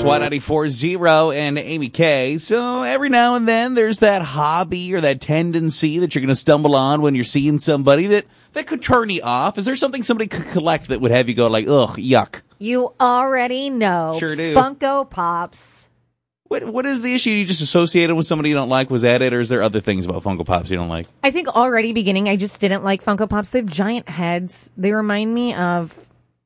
Y94.0 and Amy K. So every now and then there's that hobby or that tendency that you're going to stumble on when you're seeing somebody that could turn you off. Is there something somebody could collect that would have you go like, ugh, yuck? You already know. Sure do. Funko Pops. What is the issue? You just associated with somebody you don't like? Was that it? Or is there other things about Funko Pops you don't like? I think already beginning, I just didn't like Funko Pops. They have giant heads. They remind me of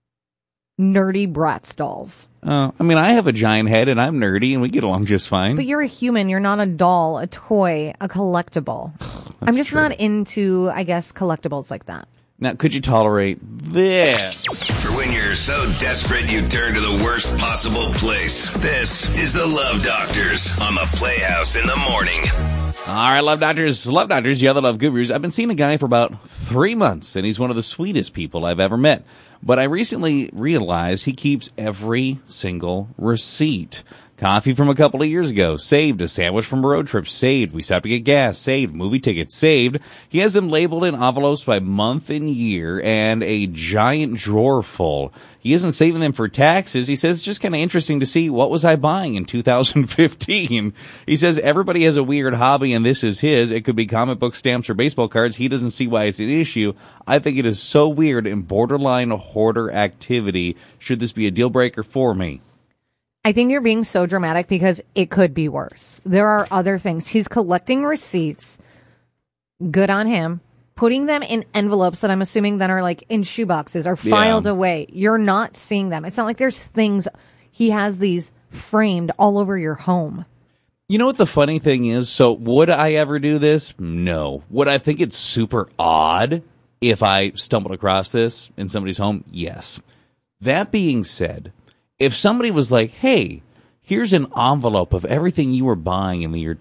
nerdy Bratz dolls. I mean, I have a giant head and I'm nerdy and we get along just fine. But you're a human. You're not a doll, a toy, a collectible. I'm just not into, I guess, collectibles like that. Now, could you tolerate this? For when you're so desperate you turn to the worst possible place. This is the Love Doctors on the Playhouse in the morning. All right, Love Doctors, you other love gurus. I've been seeing a guy for about 3 months, and he's one of the sweetest people I've ever met. But I recently realized he keeps every single receipt. Coffee from a couple of years ago, saved. A sandwich from a road trip, saved. We stopped to get gas, saved. Movie tickets, saved. He has them labeled in envelopes by month and year, and a giant drawer full. He isn't saving them for taxes. He says it's just kind of interesting to see what was I buying in 2015. He says everybody has a weird hobby, and this is his. It could be comic book stamps or baseball cards. He doesn't see why it's an issue. I think it is so weird and borderline hoarder activity. Should this be a deal breaker for me? I think you're being so dramatic because it could be worse. There are other things. He's collecting receipts. Good on him. Putting them in envelopes that I'm assuming then are like in shoeboxes or filed away. You're not seeing them. It's not like there's things. He has these framed all over your home. You know what the funny thing is? So would I ever do this? No. Would I think it's super odd if I stumbled across this in somebody's home? Yes. That being said, if somebody was like, hey, here's an envelope of everything you were buying in the year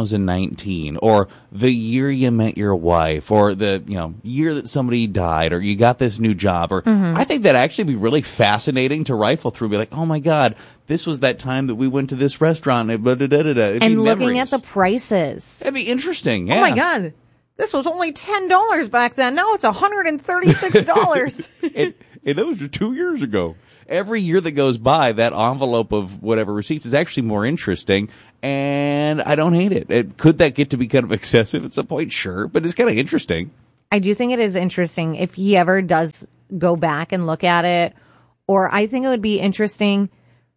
2019, or the year you met your wife, or the year that somebody died, or you got this new job, or I think that'd actually be really fascinating to rifle through and be like, oh my God, this was that time that we went to this restaurant, and looking at the prices. That'd be interesting. Yeah. Oh my God. This was only $10 back then. Now it's $136. and that was 2 years ago. Every year that goes by, that envelope of whatever receipts is actually more interesting, and I don't hate it. Could that get to be kind of excessive at some point? Sure, but it's kind of interesting. I do think it is interesting if he ever does go back and look at it, or I think it would be interesting,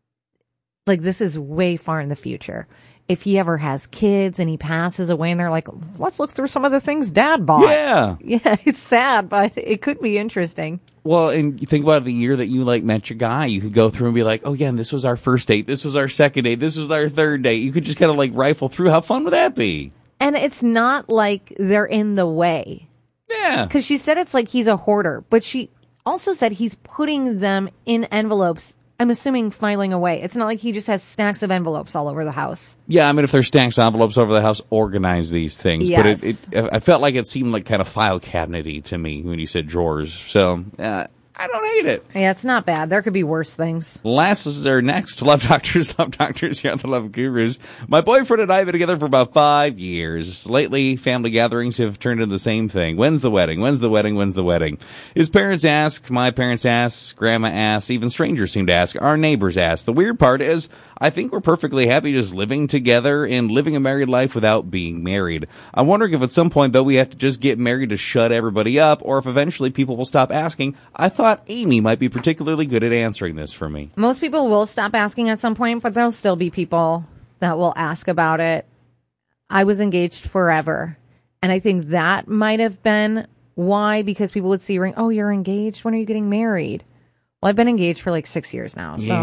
like this is way far in the future, if he ever has kids and he passes away and they're like, let's look through some of the things Dad bought. Yeah, it's sad, but it could be interesting. Well, and you think about the year that you met your guy. You could go through and be like, oh yeah, and this was our first date. This was our second date. This was our third date. You could just kind of rifle through. How fun would that be? And it's not like they're in the way. Yeah. Because she said it's like he's a hoarder, but she also said he's putting them in envelopes. I'm assuming filing away. It's not like he just has stacks of envelopes all over the house. Yeah, I mean, if there's stacks of envelopes over the house, organize these things. Yes. But I felt like it seemed like kind of file cabinet-y to me when you said drawers. So, I don't hate it. Yeah, it's not bad. There could be worse things. Next, Love Doctors, you're the Love Gurus. My boyfriend and I have been together for about 5 years. Lately, family gatherings have turned into the same thing. When's the wedding? When's the wedding? When's the wedding? His parents ask, my parents ask, grandma asks, even strangers seem to ask, our neighbors ask. The weird part is, I think we're perfectly happy just living together and living a married life without being married. I'm wondering if at some point, though, we have to just get married to shut everybody up, or if eventually people will stop asking. I thought Amy might be particularly good at answering this for me. Most people will stop asking at some point, but there'll still be people that will ask about it. I was engaged forever, and I think that might have been why, because people would see ring, oh, you're engaged? When are you getting married? Well, I've been engaged for 6 years now. So,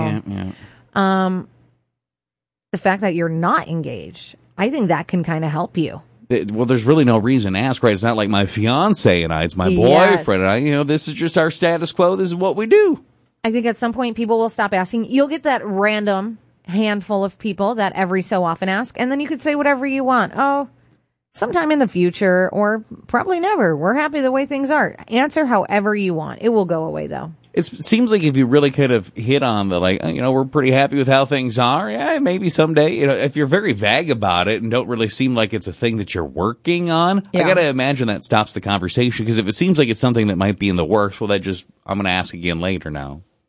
yeah. The fact that you're not engaged, I think that can kind of help you. Well, there's really no reason to ask, right? It's not like my fiance and I, it's my boyfriend and I, this is just our status quo. This is what we do. I think at some point people will stop asking. You'll get that random handful of people that every so often ask, and then you could say whatever you want. Oh, sometime in the future, or probably never. We're happy the way things are. Answer however you want. It will go away, though. It seems like if you really kind of hit on the, we're pretty happy with how things are. Yeah, maybe someday, if you're very vague about it and don't really seem like it's a thing that you're working on, I got to imagine that stops the conversation. Because if it seems like it's something that might be in the works, well, I'm going to ask again later now.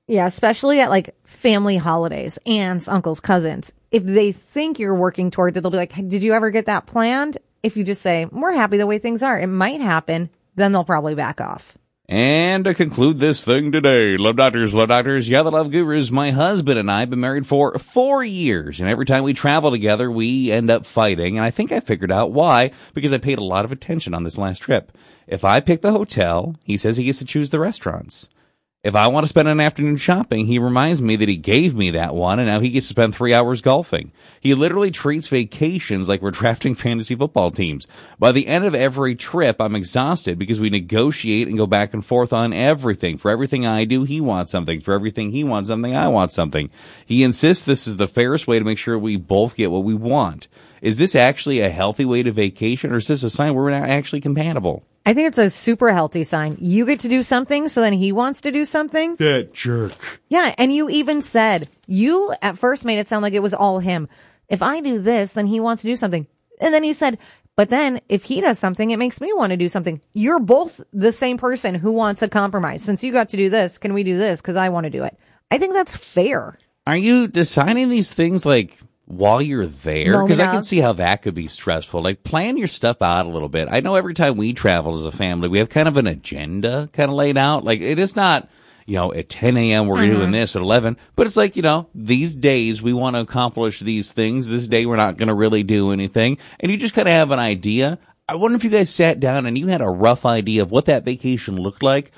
Yeah, especially at like family holidays, aunts, uncles, cousins. If they think you're working towards it, they'll be like, did you ever get that planned? If you just say, we're happy the way things are, it might happen, then they'll probably back off. And to conclude this thing today, Love Doctors, yeah, the Love Gurus, my husband and I have been married for 4 years, and every time we travel together, we end up fighting, and I think I figured out why, because I paid a lot of attention on this last trip. If I pick the hotel, he says he gets to choose the restaurants. If I want to spend an afternoon shopping, he reminds me that he gave me that one, and now he gets to spend 3 hours golfing. He literally treats vacations like we're drafting fantasy football teams. By the end of every trip, I'm exhausted because we negotiate and go back and forth on everything. For everything I do, he wants something. For everything he wants something, I want something. He insists this is the fairest way to make sure we both get what we want. Is this actually a healthy way to vacation, or is this a sign we're not actually compatible? I think it's a super healthy sign. You get to do something, so then he wants to do something. That jerk. Yeah, and you even said, you at first made it sound like it was all him. If I do this, then he wants to do something. And then he said, but then if he does something, it makes me want to do something. You're both the same person who wants a compromise. Since you got to do this, can we do this? Because I want to do it. I think that's fair. Are you deciding these things like while you're there? Because I can see how that could be stressful. Like, plan your stuff out a little bit. I know every time we travel as a family, we have kind of an agenda kind of laid out. Like, it is not, at 10 a.m. we're doing this, at 11. But it's like, these days we want to accomplish these things. This day we're not going to really do anything. And you just kind of have an idea. I wonder if you guys sat down and you had a rough idea of what that vacation looked like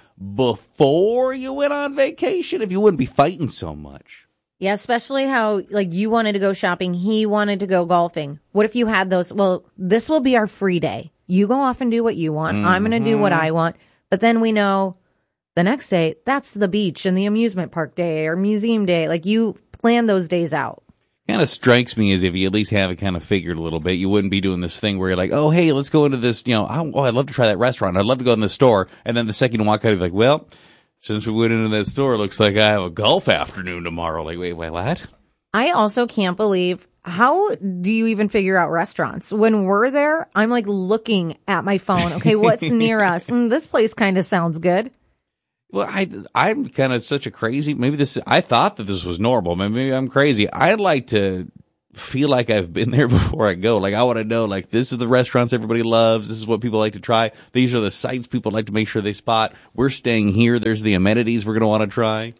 before you went on vacation, if you wouldn't be fighting so much. Yeah, especially how, you wanted to go shopping, he wanted to go golfing. What if you had those, well, this will be our free day. You go off and do what you want. I'm going to do what I want. But then we know the next day, that's the beach and the amusement park day or museum day. Like, you plan those days out. Kind of strikes me as if you at least have it kind of figured a little bit. You wouldn't be doing this thing where you're like, oh, hey, let's go into this, I'd love to try that restaurant. I'd love to go in the store. And then the second you walk out, you're like, well, since we went into that store, it looks like I have a golf afternoon tomorrow. Like, wait, what? I also can't believe, how do you even figure out restaurants? When we're there, I'm looking at my phone. Okay, what's near us? This place kind of sounds good. Well, I'm kind of such a crazy, I thought that this was normal. Maybe I'm crazy. I'd like to feel like I've been there before I go. Like, I want to know, this is the restaurants everybody loves. This is what people like to try. These are the sites people like to make sure they spot. We're staying here. There's the amenities we're going to want to try.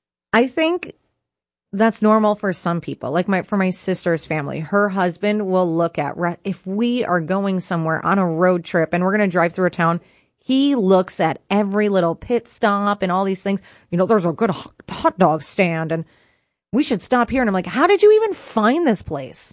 I think that's normal for some people. For my sister's family, her husband will look at, if we are going somewhere on a road trip and we're going to drive through a town, he looks at every little pit stop and all these things. There's a good hot dog stand and we should stop here. And I'm like, how did you even find this place?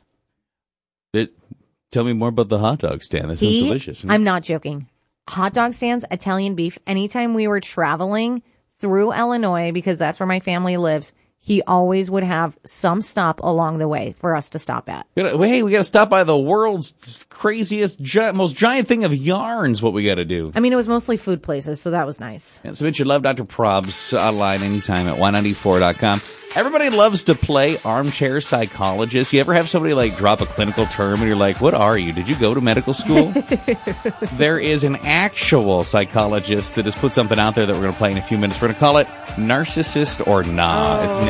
Tell me more about the hot dog stand. That sounds delicious. I'm not joking. Hot dog stands, Italian beef. Anytime we were traveling through Illinois, because that's where my family lives, he always would have some stop along the way for us to stop at. Hey, we got to stop by the world's craziest, most giant thing of yarns, what we got to do. I mean, it was mostly food places, so that was nice. And submit your Love Dr. Probs online anytime at y94.com. Everybody loves to play armchair psychologist. You ever have somebody drop a clinical term and you're like, what are you? Did you go to medical school? There is an actual psychologist that has put something out there that we're going to play in a few minutes. We're going to call it Narcissist or Nah. It's